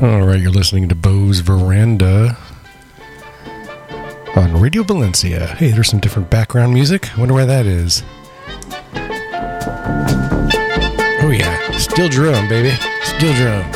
All right, you're listening to Beau's Veranda on Radio Valencia. Hey, there's some different background music. I wonder why that is. Oh yeah, steel drum, baby. Steel drum.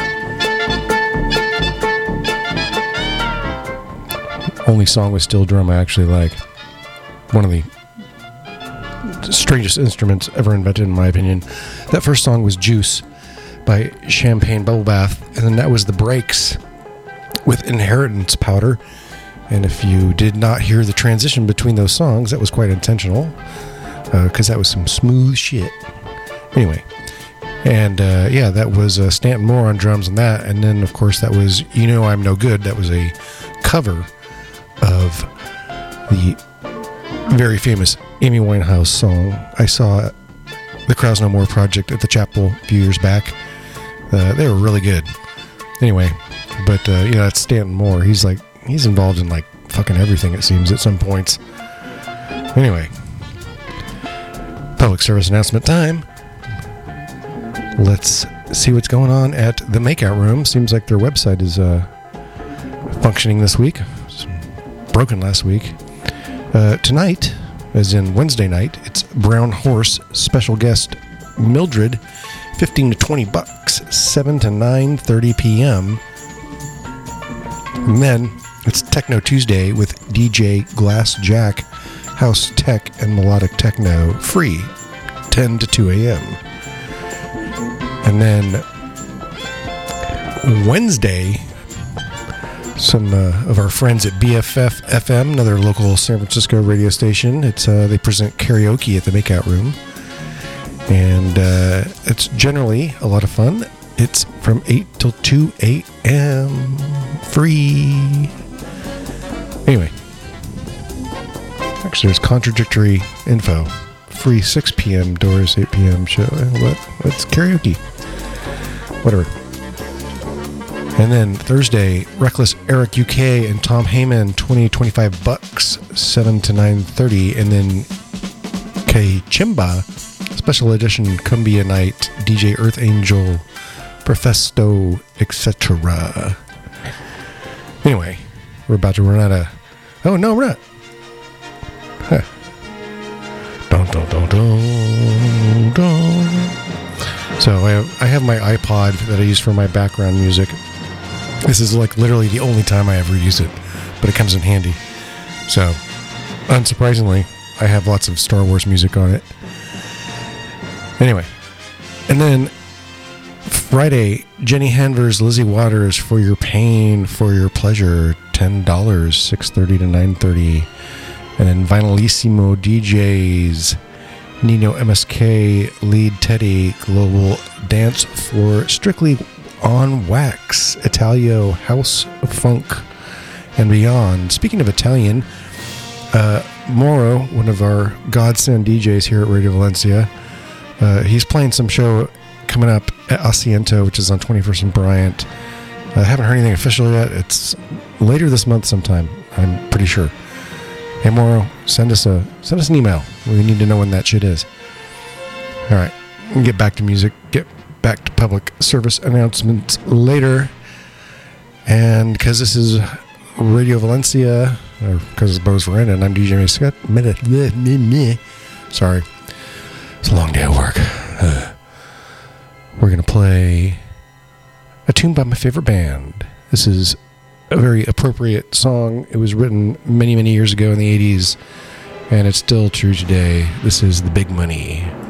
Only song with steel drum I actually like. One of the strangest instruments ever invented, in my opinion. That first song was Juice by Champagne Bubble Bath, and then that was The Breaks with Inheritance Powder. And if you did not hear the transition between those songs, that was quite intentional, because that was some smooth shit. Anyway, and yeah, that was Stanton Moore on drums on that, and then of course that was You Know I'm No Good. That was a cover of the very famous Amy Winehouse song. I saw the Crowds No More project at the chapel a few years back. They were really good. Anyway, but you know, that's Stanton Moore. He's involved in like fucking everything, it seems, at some points. Anyway, public service announcement time. Let's see what's going on at the Makeout Room. Seems like their website is functioning this week. It's broken last week. Tonight, as in Wednesday night, it's Brown Horse special guest Mildred, $15 to $20, 7 to 9:30 p.m. And then it's Techno Tuesday with DJ Glass Jack, House Tech and Melodic Techno, free, 10 to 2 a.m. And then Wednesday, some of our friends at BFF FM, another local San Francisco radio station, they present karaoke at the Makeout Room. And it's generally a lot of fun. It's from 8 till 2 a.m. free. Anyway, actually, there's contradictory info. Free 6 p.m. doors, 8 p.m. show. What's karaoke? Whatever. And then Thursday, Reckless Eric UK and Tom Heyman, $25, 7 to 9:30. And then K Chimba, special edition Cumbia Night, DJ Earth Angel, Profesto, etc. Anyway, we're about to run out of... Oh, no, we're not. Huh. Dun, dun, dun, dun, dun. So I have my iPod that I use for my background music. This is like literally the only time I ever use it, but it comes in handy. So, unsurprisingly, I have lots of Star Wars music on it. Anyway, and then Friday, Jenny Hanvers, Lizzie Waters, For Your Pain, For Your Pleasure, $10, 6:30 to 9:30. And then Vinylissimo DJs, Nino MSK, Lead Teddy, Global Dance Floor, Strictly on Wax, Italio, House Funk, and beyond. Speaking of Italian, Moro, one of our godsend DJs here at Radio Valencia, he's playing some show coming up at Asiento, which is on 21st and Bryant. I haven't heard anything official yet. It's later this month sometime, I'm pretty sure. Hey Moro, send us an email. We need to know when that shit is. All right, we'll get back to music. Get back to public service announcements later. And because this is Radio Valencia, or because it's Beau's Veranda, and I'm DJ Scott. Sorry, it's a long day at work. We're going to play a tune by my favorite band. This is a very appropriate song. It was written many, many years ago in the 80s, and it's still true today. This is The Big Money.